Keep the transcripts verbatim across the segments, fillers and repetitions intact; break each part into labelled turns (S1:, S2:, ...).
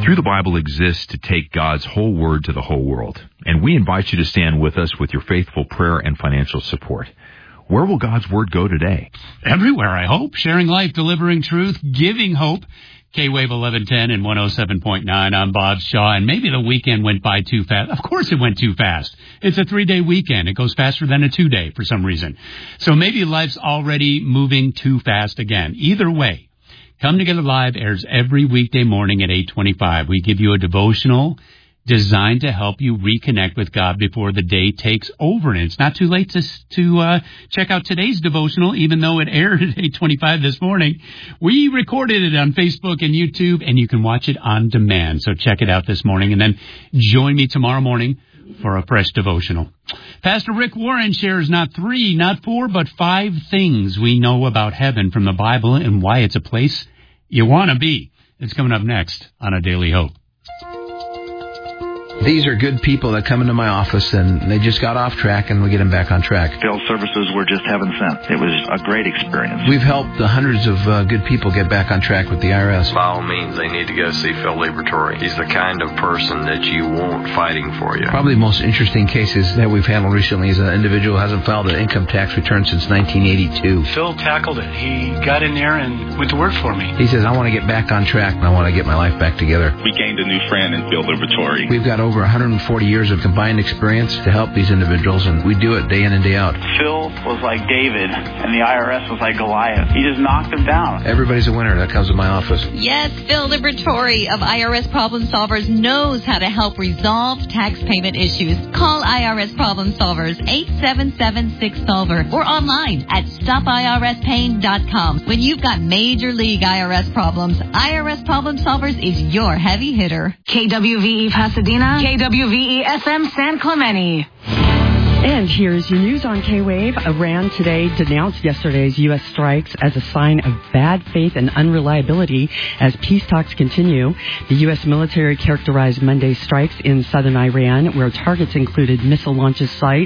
S1: Through the Bible exists to take God's whole word to the whole world, and we invite you to stand with us with your faithful prayer and financial support. Where will God's word go today?
S2: Everywhere, I hope. Sharing life, delivering truth, giving hope. K-Wave eleven ten and one oh seven point nine. I'm Bob Shaw, and maybe the weekend went by too fast. Of course it went too fast. It's a three-day weekend. It goes faster than a two-day for some reason. So maybe life's already moving too fast again. Either way, Come Together Live airs every weekday morning at eight twenty-five. We give you a devotional designed to help you reconnect with God before the day takes over. And it's not too late to to uh, check out today's devotional, even though it aired at eight twenty-five this morning. We recorded it on Facebook and YouTube, and you can watch it on demand. So check it out this morning, and then join me tomorrow morning for a fresh devotional. Pastor Rick Warren shares not three, not four, but five things we know about heaven from the Bible and why it's a place you want to be. It's coming up next on A Daily Hope.
S3: These are good people that come into my office, and they just got off track, and we get them back on track.
S4: Field services were just heaven sent. It was a great experience.
S3: We've helped the hundreds of uh, good people get back on track with the I R S.
S5: By all means, they need to go see Phil Liberatore. He's the kind of person that you want fighting for you.
S3: Probably the most interesting cases that we've handled recently is an individual who hasn't filed an income tax return since nineteen eighty-two.
S6: Phil tackled it. He got in there and went to work for me.
S3: He says, I want to get back on track, and I want to get my life back together.
S7: We gained a new friend in Phil Liberatore.
S3: We've got over one hundred forty years of combined experience to help these individuals, and we do it day in and day out.
S8: Phil was like David, and the I R S was like Goliath. He just knocked him down.
S3: Everybody's a winner that comes to my office.
S9: Yes, Phil Liberatore of I R S Problem Solvers knows how to help resolve tax payment issues. Call I R S Problem Solvers, eight seven seven six solver, or online at stop I R S pain dot com. When you've got major league I R S problems, I R S Problem Solvers is your heavy hitter.
S10: K W V E Pasadena, K W V E S M San Clemente.
S11: And here's your news on K-Wave. Iran today denounced yesterday's U S strikes as a sign of bad faith and unreliability as peace talks continue. The U S military characterized Monday's strikes in southern Iran, where targets included missile launches sites,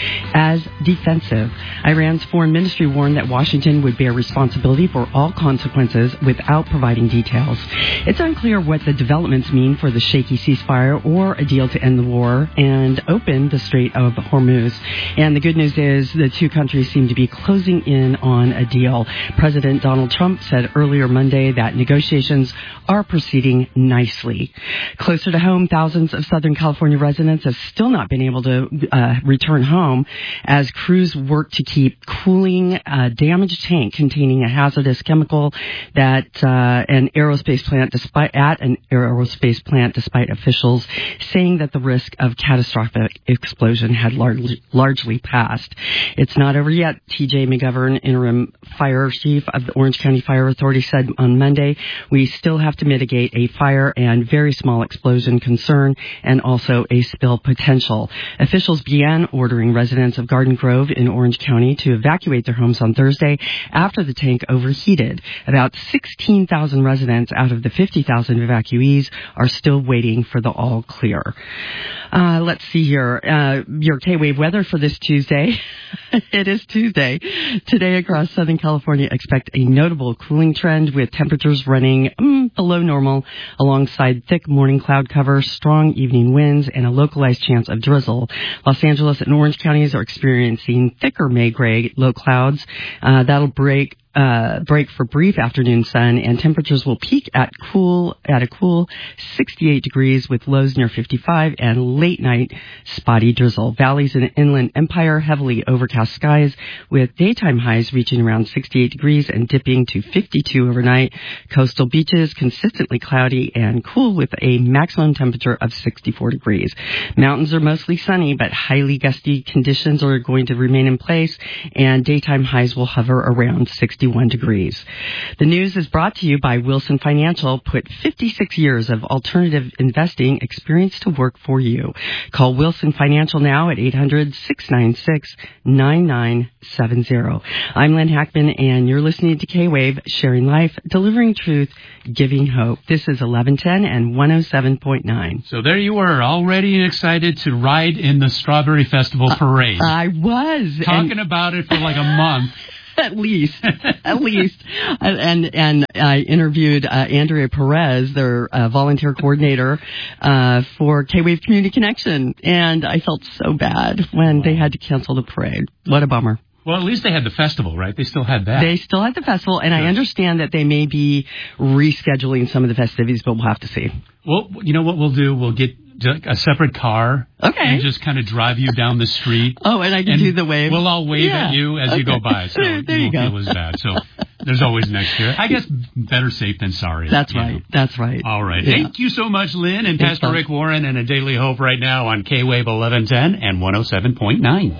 S11: as defensive. Iran's foreign ministry warned that Washington would bear responsibility for all consequences without providing details. It's unclear what the developments mean for the shaky ceasefire or a deal to end the war and open the Strait of Hormuz. And the good news is the two countries seem to be closing in on a deal. President Donald Trump said earlier Monday that negotiations are proceeding nicely. Closer to home, thousands of Southern California residents have still not been able to uh, return home as crews work to keep cooling a damaged tank containing a hazardous chemical that uh, an aerospace plant, despite at an aerospace plant, despite officials saying that the risk of catastrophic explosion had largely largely passed. It's not over yet. T J McGovern, interim fire chief of the Orange County Fire Authority, said on Monday, we still have to mitigate a fire and very small explosion concern and also a spill potential. Officials began ordering residents of Garden Grove in Orange County to evacuate their homes on Thursday after the tank overheated. About sixteen thousand residents out of the fifty thousand evacuees are still waiting for the all clear. Uh, let's see here. Uh, your K-Wave weather for this Tuesday. It is Tuesday. Today across Southern California, expect a notable cooling trend with temperatures running mm, below normal alongside thick morning cloud cover, strong evening winds, and a localized chance of drizzle. Los Angeles and Orange counties are experiencing thicker May-gray low clouds. Uh, that'll break Uh, break for brief afternoon sun, and temperatures will peak at cool at a cool sixty-eight degrees with lows near fifty-five and late night spotty drizzle. Valleys and inland empire heavily overcast skies with daytime highs reaching around sixty-eight degrees and dipping to fifty-two overnight. Coastal beaches consistently cloudy and cool with a maximum temperature of sixty-four degrees. Mountains are mostly sunny, but highly gusty conditions are going to remain in place, and daytime highs will hover around sixty degrees. The news is brought to you by Wilson Financial. Put fifty-six years of alternative investing experience to work for you. Call Wilson Financial now at eight hundred, six nine six, nine nine seven zero. I'm Lynn Hackman, and you're listening to K-Wave, sharing life, delivering truth, giving hope. This is eleven ten and one oh seven point nine.
S2: So there you were, all ready and excited to ride in the Strawberry Festival Parade.
S11: Uh, I was.
S2: Talking and- about it for like a month.
S11: At least, at least. And and I interviewed uh, Andrea Perez, their uh, volunteer coordinator uh, for K-Wave Community Connection, and I felt so bad when they had to cancel the parade. What a bummer.
S2: Well, at least they had the festival, right? They still had that.
S11: They still had the festival, and I understand that they may be rescheduling some of the festivities, but we'll have to see.
S2: Well, you know what we'll do? We'll get a separate car.
S11: Okay.
S2: And just kind of drive you down the street.
S11: Oh, and I can
S2: and
S11: do the wave.
S2: We'll all wave
S11: yeah.
S2: at you as
S11: okay.
S2: you go by, so
S11: there, there
S2: you
S11: you
S2: won't
S11: go.
S2: feel as bad. So there's always next year. I guess better safe than sorry.
S11: That's right.
S2: Know.
S11: That's right.
S2: All right.
S11: Yeah.
S2: Thank you so much, Lynn, and
S11: Thanks,
S2: Pastor
S11: Bob.
S2: Rick Warren, and A Daily Hope right now on K-Wave eleven ten and one oh seven point nine.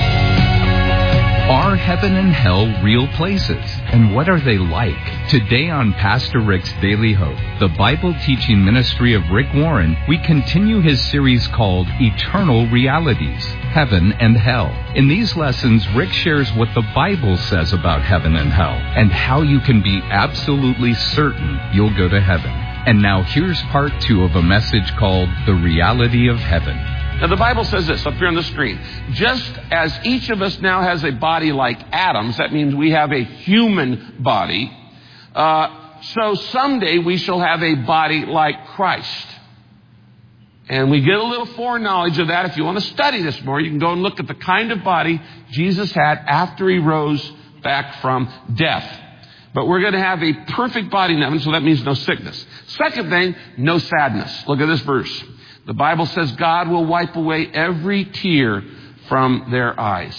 S12: Are heaven and hell real places? And what are they like? Today on Pastor Rick's Daily Hope, the Bible teaching ministry of Rick Warren, we continue his series called Eternal Realities, Heaven and Hell. In these lessons, Rick shares what the Bible says about heaven and hell, and how you can be absolutely certain you'll go to heaven. And now here's part two of a message called The Reality of Heaven.
S13: Now, the Bible says this up here on the screen. Just as each of us now has a body like Adam's, that means we have a human body, uh, so someday we shall have a body like Christ. And we get a little foreknowledge of that. If you want to study this more, you can go and look at the kind of body Jesus had after he rose back from death. But we're going to have a perfect body in heaven, so that means no sickness. Second thing, no sadness. Look at this verse. The Bible says God will wipe away every tear from their eyes.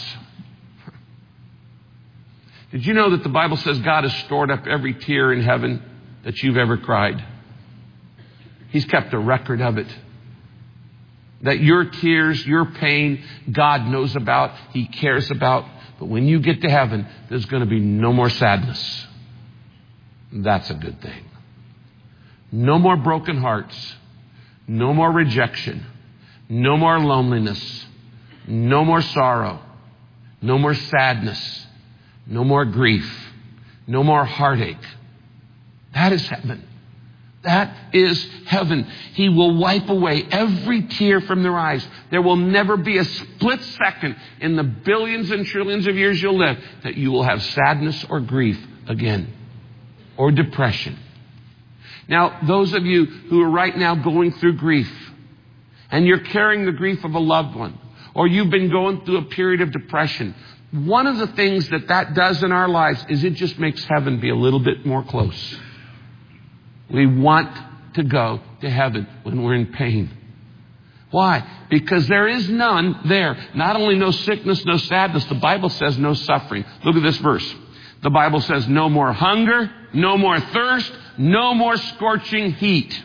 S13: Did you know that the Bible says God has stored up every tear in heaven that you've ever cried? He's kept a record of it. That your tears, your pain, God knows about, He cares about. But when you get to heaven, there's going to be no more sadness. That's a good thing. No more broken hearts. No more rejection. No more loneliness. No more sorrow. No more sadness. No more grief. No more heartache. That is heaven. That is heaven. He will wipe away every tear from their eyes. There will never be a split second in the billions and trillions of years you'll live that you will have sadness or grief again, or depression. Now, those of you who are right now going through grief, and you're carrying the grief of a loved one, or you've been going through a period of depression, one of the things that that does in our lives is it just makes heaven be a little bit more close. We want to go to heaven when we're in pain. Why? Because there is none there. Not only no sickness, no sadness, the Bible says no suffering. Look at this verse. The Bible says no more hunger, no more thirst, no more scorching heat.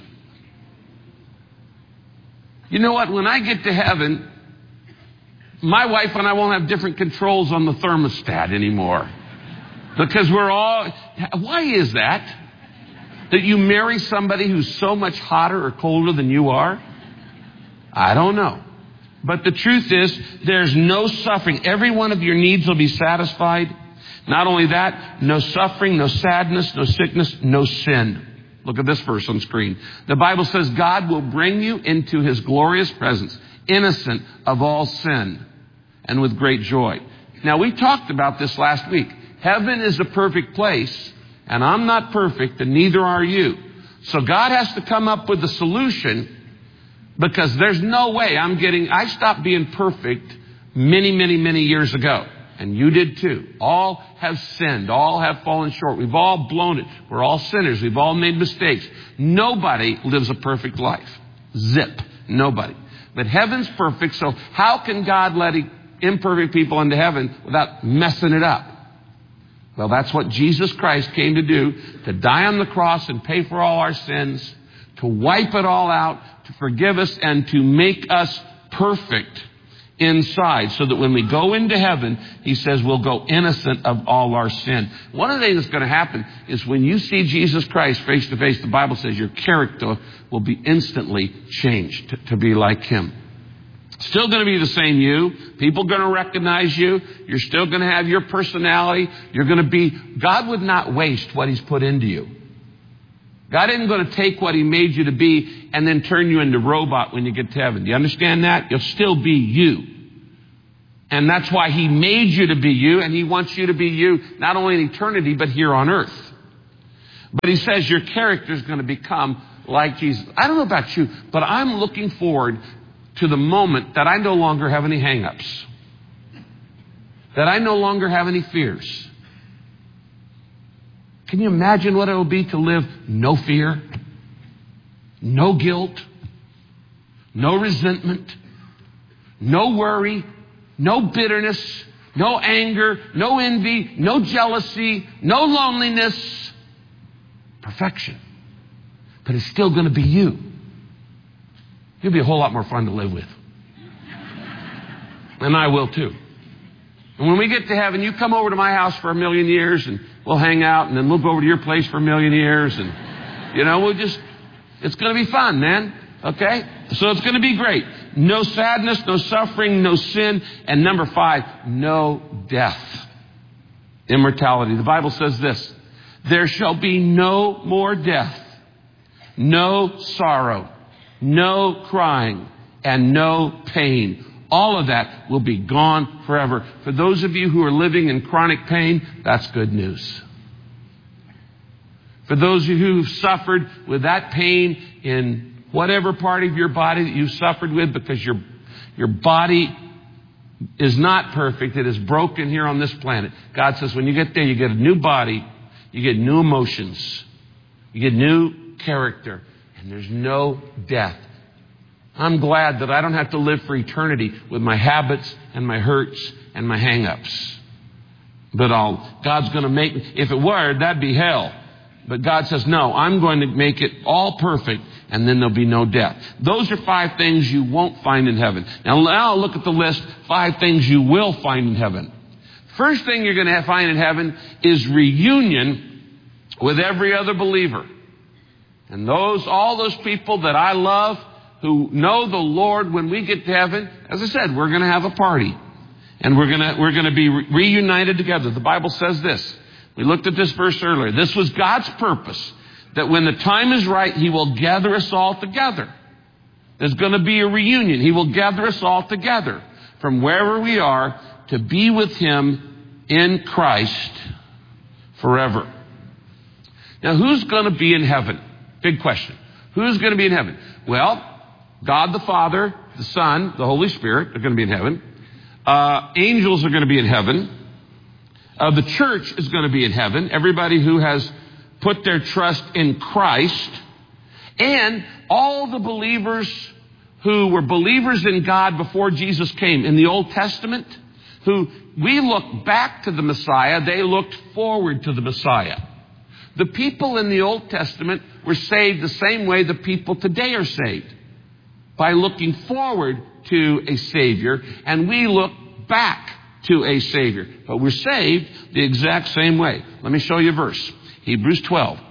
S13: You know what? When I get to heaven, my wife and I won't have different controls on the thermostat anymore. Because we're all... Why is that? That you marry somebody who's so much hotter or colder than you are? I don't know. But the truth is, there's no suffering. Every one of your needs will be satisfied. Not only that, no suffering, no sadness, no sickness, no sin. Look at this verse on screen. The Bible says God will bring you into His glorious presence, innocent of all sin, and with great joy. Now, we talked about this last week. Heaven is a perfect place, and I'm not perfect, and neither are you. So God has to come up with a solution, because there's no way I'm getting... I stopped being perfect many, many, many years ago. And you did too. All have sinned. All have fallen short. We've all blown it. We're all sinners. We've all made mistakes. Nobody lives a perfect life. Zip. Nobody. But heaven's perfect, so how can God let imperfect people into heaven without messing it up? Well, that's what Jesus Christ came to do, to die on the cross and pay for all our sins, to wipe it all out, to forgive us, and to make us perfect inside, so that when we go into heaven, He says we'll go innocent of all our sin. One of the things that's going to happen is when you see Jesus Christ face to face, the Bible says your character will be instantly changed to, to be like Him. Still going to be the same you. People are going to recognize you. You're still going to have your personality. You're going to be... God would not waste what He's put into you. God isn't going to take what He made you to be and then turn you into a robot when you get to heaven. Do you understand that? You'll still be you. And that's why he made you to be you, and he wants you to be you not only in eternity, but here on earth. But he says your character is going to become like Jesus. I don't know about you, but I'm looking forward to the moment that I no longer have any hang-ups. That I no longer have any fears. Can you imagine what it will be to live no fear, no guilt, no resentment, no worry, no bitterness, no anger, no envy, no jealousy, no loneliness. Perfection. But it's still going to be you. You'll be a whole lot more fun to live with. And I will too. And when we get to heaven, you come over to my house for a million years and we'll hang out, and then we'll go over to your place for a million years. And, you know, we'll just, it's going to be fun, man. Okay? So it's going to be great. No sadness, no suffering, no sin. And number five, no death. Immortality. The Bible says this: there shall be no more death, no sorrow, no crying, and no pain. All of that will be gone forever. For those of you who are living in chronic pain, that's good news. For those of you who've suffered with that pain in whatever part of your body that you've suffered with, because your, your body is not perfect, it is broken here on this planet. God says when you get there, you get a new body, you get new emotions, you get new character, and there's no death. I'm glad that I don't have to live for eternity with my habits and my hurts and my hang-ups. But I'll, God's going to make, if it were, that'd be hell. But God says, no, I'm going to make it all perfect, and then there'll be no death. Those are five things you won't find in heaven. Now, now look at the list, five things you will find in heaven. First thing you're going to find in heaven is reunion with every other believer. And those, all those people that I love, who know the Lord, when we get to heaven, as I said, we're going to have a party. And we're going to, we're going to be re- reunited together. The Bible says this. We looked at this verse earlier. This was God's purpose, that when the time is right, He will gather us all together. There's going to be a reunion. He will gather us all together from wherever we are to be with Him in Christ forever. Now, who's going to be in heaven? Big question. Who's going to be in heaven? Well, God the Father, the Son, the Holy Spirit are going to be in heaven. Uh, angels are going to be in heaven. Uh, the church is going to be in heaven. Everybody who has put their trust in Christ. And all the believers who were believers in God before Jesus came in the Old Testament, who we look back to the Messiah, they looked forward to the Messiah. The people in the Old Testament were saved the same way the people today are saved, by looking forward to a Savior, and we look back to a Savior. But we're saved the exact same way. Let me show you a verse. Hebrews twelve.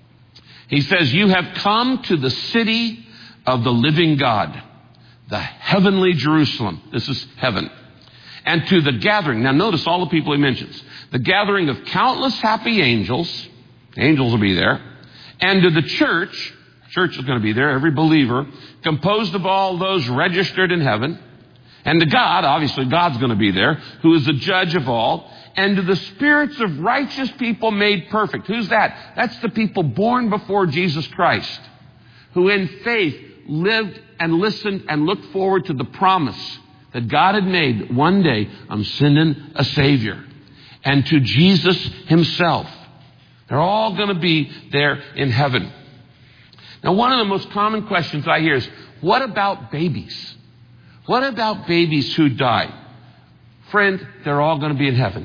S13: He says, you have come to the city of the living God, the heavenly Jerusalem. This is heaven. And to the gathering. Now notice all the people he mentions. The gathering of countless happy angels. Angels will be there. And to the church. Church is going to be there. Every believer. Composed of all those registered in heaven. And to God, obviously God's going to be there, who is the judge of all. And to the spirits of righteous people made perfect. Who's that? That's the people born before Jesus Christ, who in faith lived and listened and looked forward to the promise that God had made. One day, I'm sending a Savior. And to Jesus Himself. They're all going to be there in heaven. Now, one of the most common questions I hear is, what about babies? What about babies who die? Friend, they're all going to be in heaven.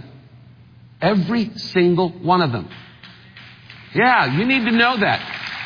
S13: Every single one of them. Yeah, you need to know that.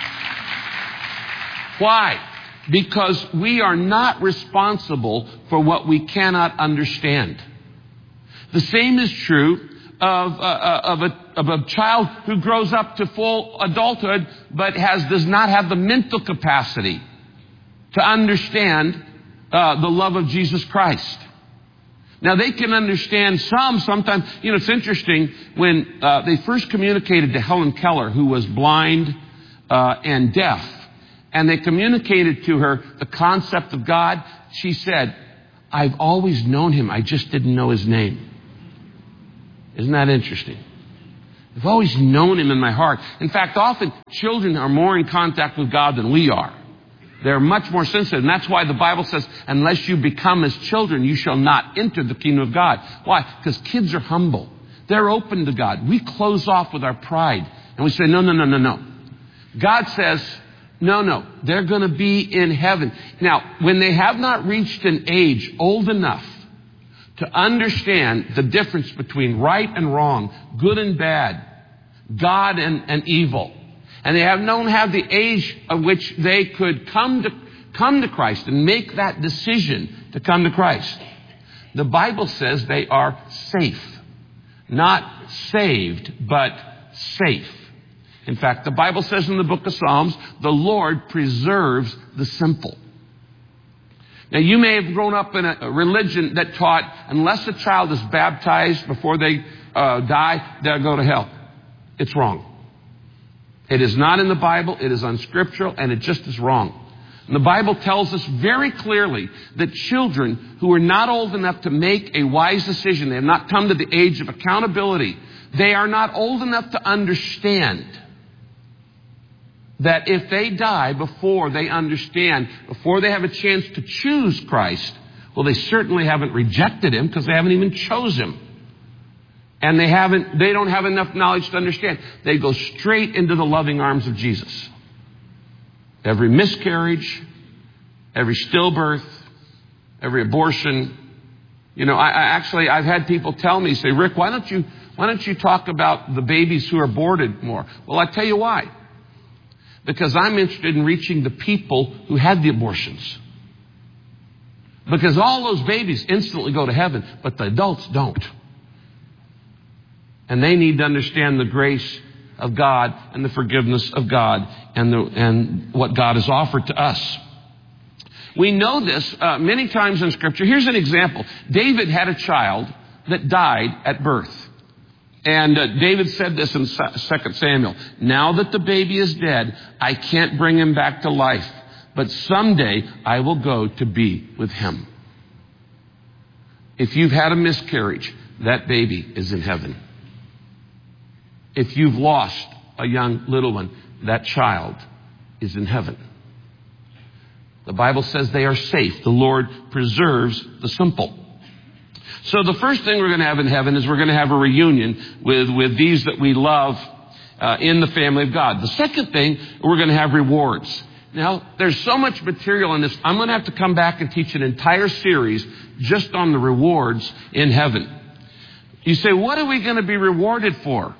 S13: Why? Because we are not responsible for what we cannot understand. The same is true of, uh, of, a, of a child who grows up to full adulthood but has does not have the mental capacity to understand uh, the love of Jesus Christ. Now, they can understand some, sometimes. You know, it's interesting, when uh, they first communicated to Helen Keller, who was blind uh, and deaf, and they communicated to her the concept of God, she said, I've always known him. I just didn't know his name. Isn't that interesting? I've always known him in my heart. In fact, often children are more in contact with God than we are. They're much more sensitive. And that's why the Bible says, unless you become as children, you shall not enter the kingdom of God. Why? Because kids are humble. They're open to God. We close off with our pride. And we say, no, no, no, no, no. God says, no, no. They're going to be in heaven. Now, when they have not reached an age old enough to understand the difference between right and wrong, good and bad, God and, and evil, and they have don't have the age of which they could come to come to Christ and make that decision to come to Christ, the Bible says they are safe. Not saved, but safe. In fact, the Bible says in the book of Psalms, the Lord preserves the simple. Now, you may have grown up in a religion that taught unless a child is baptized before they uh, die, they'll go to hell. It's wrong. It is not in the Bible. It is unscriptural, and it just is wrong. And the Bible tells us very clearly that children who are not old enough to make a wise decision, they have not come to the age of accountability, they are not old enough to understand that if they die before they understand, before they have a chance to choose Christ, well, they certainly haven't rejected him because they haven't even chose him. And they haven't, they don't have enough knowledge to understand. They go straight into the loving arms of Jesus. Every miscarriage, every stillbirth, every abortion. You know, I, I actually, I've had people tell me, say, Rick, why don't you, why don't you talk about the babies who are aborted more? Well, I tell you why. Because I'm interested in reaching the people who had the abortions. Because all those babies instantly go to heaven, but the adults don't. And they need to understand the grace of God and the forgiveness of God and, the, and what God has offered to us. We know this uh, many times in Scripture. Here's an example. David had a child that died at birth. And uh, David said this in Second Samuel. Now that the baby is dead, I can't bring him back to life. But someday I will go to be with him. If you've had a miscarriage, that baby is in heaven. If you've lost a young little one, that child is in heaven. The Bible says they are safe. The Lord preserves the simple. So the first thing we're going to have in heaven is we're going to have a reunion with, with these that we love uh, in the family of God. The second thing, we're going to have rewards. Now, there's so much material in this. I'm going to have to come back and teach an entire series just on the rewards in heaven. You say, what are we going to be rewarded for?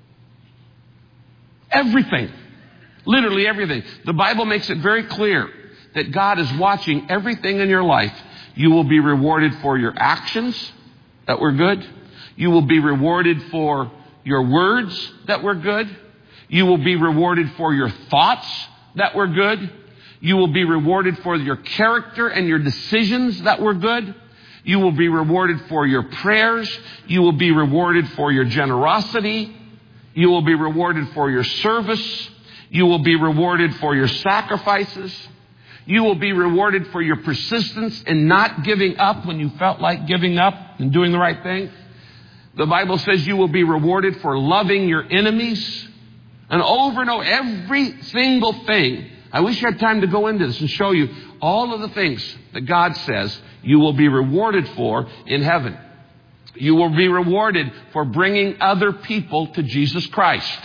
S13: Everything. Literally everything. The Bible makes it very clear that God is watching everything in your life. You will be rewarded for your actions that were good. You will be rewarded for your words that were good. You will be rewarded for your thoughts that were good. You will be rewarded for your character and your decisions that were good. You will be rewarded for your prayers. You will be rewarded for your generosity. You will be rewarded for your service. You will be rewarded for your sacrifices. You will be rewarded for your persistence in not giving up when you felt like giving up and doing the right thing. The Bible says you will be rewarded for loving your enemies. And over and over, every single thing. I wish I had time to go into this and show you all of the things that God says you will be rewarded for in heaven. You will be rewarded for bringing other people to Jesus Christ.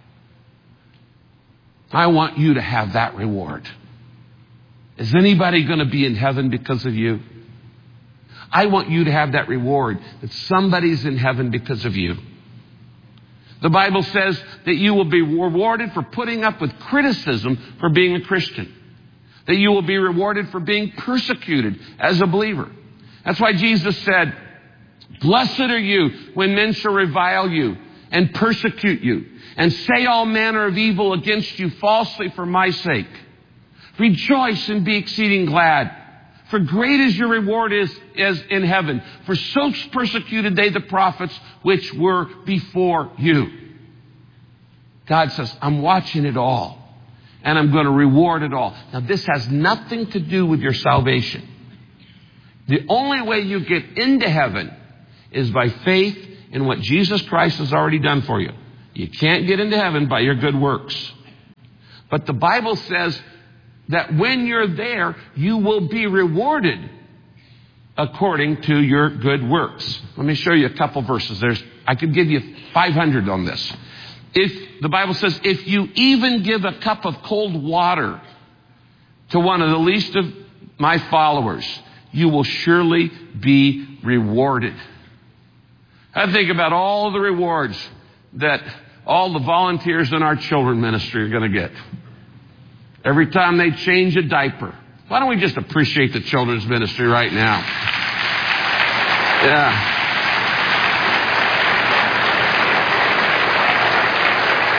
S13: I want you to have that reward. Is anybody going to be in heaven because of you? I want you to have that reward, that somebody's in heaven because of you. The Bible says that you will be rewarded for putting up with criticism for being a Christian. That you will be rewarded for being persecuted as a believer. That's why Jesus said, blessed are you when men shall revile you and persecute you and say all manner of evil against you falsely for my sake. Rejoice and be exceeding glad, for great is your reward is, is in heaven. For so persecuted they the prophets which were before you. God says, I'm watching it all, and I'm going to reward it all. Now, this has nothing to do with your salvation. The only way you get into heaven is by faith in what Jesus Christ has already done for you. You can't get into heaven by your good works. But the Bible says that when you're there, you will be rewarded according to your good works. Let me show you a couple verses. There's, I could give you five hundred on this. If the Bible says, if you even give a cup of cold water to one of the least of my followers, you will surely be rewarded. I think about all the rewards that all the volunteers in our children ministry are going to get. Every time they change a diaper. Why don't we just appreciate the children's ministry right now? Yeah.